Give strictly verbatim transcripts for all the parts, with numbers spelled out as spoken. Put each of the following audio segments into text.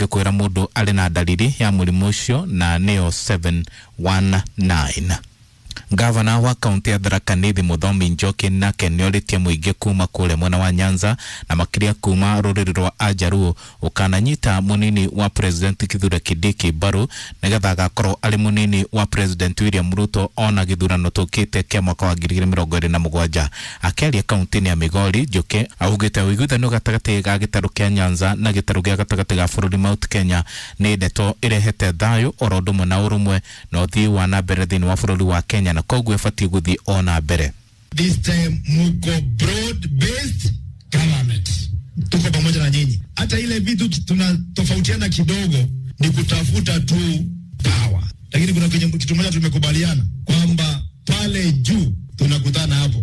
ndũbatiĩ kwĩra mũndũ arĩ na dalili ya mũrimũ ũcio na nĩyo seven one nine. Gavana wa kaunti ya Tharaka Nithi Muthomi Njoki nake nĩorĩtie mũingĩ kuma kũrĩa mwena wa Nyanza na makĩria kuma rũrĩrĩ rwa Ajaruo ũkananyita mũnini wa President Kithure Kindiki mbaru nĩgetha agakorwo arĩ mũnini wa President William Ruto ona gĩthurano tũkĩte kĩa mwaka wa ngiri igĩrĩ mĩrongo ĩrĩ na mũgwanja. Akĩaria kaunti-inĩ ya Migori, Njoki augĩte ũiguithano gatagatĩ ga gĩtarũ kĩa Nyanza na gĩtarũ gĩa gatagatĩ ga bũrũri Mount Kenya nĩ ndeto ĩrehete thayũ oro ũndũ ũmwe na ũrũmwe na ũthii wa na mbere thĩinĩ wa bũrũri wa Kenya na koguo ĩbatiĩ gũthiĩ ona mbere. This time muko broad based government. Tuko pamoja na nyinyi. Hata ile vitu tunatofautiana kidogo ni kutafuta tu power. Lakini kuna kitu moja tumekubaliana kwamba pale juu tunakutana hapo.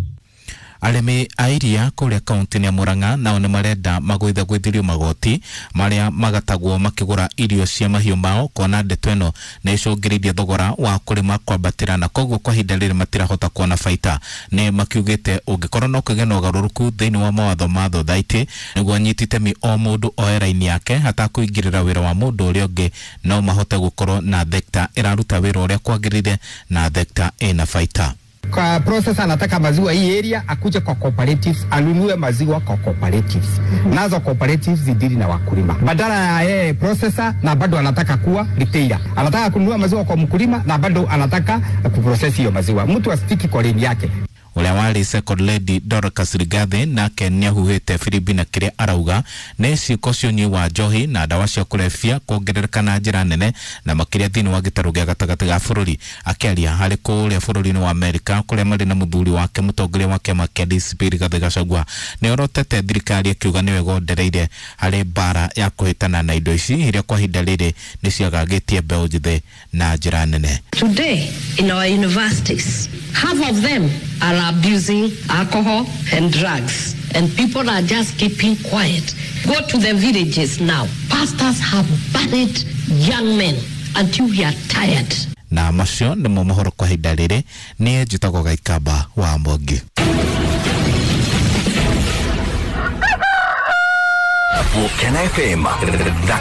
Arĩmi a iria kũrĩa kaunti-inĩ ya Murang'a nao nĩ marenda magũithe gwĩthirio magoti marĩa magatagwo makĩgũra irio cia mahiũ mao, kuona ndeto ĩno nĩ icũngĩrĩirie thogora wa kũrĩma kwambatĩra na koguo kwa ihinda rĩrĩ matirahota kuona baita. Nĩ makiugĩte ũngĩkorwo no kũgĩe na ũgarũrũku thĩinĩ wa mawatho ma thothaitĩ nĩguo anyiti itemi o mũndũ oe raini yake hatakũingĩrĩra wĩra wa mũndũ ũrĩa ũngĩ, no mahote gũkorwo na thekta ĩraruta wĩra ũrĩa kwagĩrĩire na thekta ĩna baita. Kwa process anataka maziwa hii area akuje kwa cooperatives anunue maziwa kwa cooperatives. Nazo cooperatives zidili na wakulima. Badala ya yeye processor na bado anataka kuwa retailer. Anataka kununua maziwa kwa mkulima na bado anataka kuprocess hiyo maziwa. Mtu asitiki kwa lane yake. Uria wari second lady Dorcas Rigathi nake nĩahuhĩte Filipi na kĩrĩa arauga nĩ ciĩko cia ũnyui wa njohi na ndawa cia kũrebia kuongerereka na njĩra nene na makĩria thĩinĩ wa gĩtarũ gĩa gatagatĩ ga bũrũri. Akĩaria harĩ kũrĩa bũrũri-inĩ wa Amerika kũrĩa marĩ na mũthuri wake mũtongoria wa kĩama kĩa D C P Rigathi Gachagua nĩorotete thirikari akiuga nĩwe ĩgondereire harĩ mbara ya kũhĩtana na indo ici iria kwa ihinda rĩrĩ nĩ ciagagĩtie mbeũ njĩthĩ na njĩra nene. Today in our universities, half of them are abusing alcohol and drugs, and people are just keeping quiet. Go to the villages now. Pastors have buried young men until we are tired. Na macio nĩmo mohoro kwa ihinda rĩrĩ. Niĩ njĩtagwo Gaikamba wa Mwangi. Mukena F M.